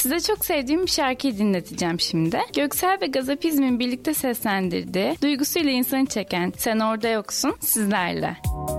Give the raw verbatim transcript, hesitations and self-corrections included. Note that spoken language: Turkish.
Size çok sevdiğim bir şarkıyı dinleteceğim şimdi. Göksel ve Gazapizm'in birlikte seslendirdiği, duygusuyla insanı çeken Sen Orada Yoksun sizlerle.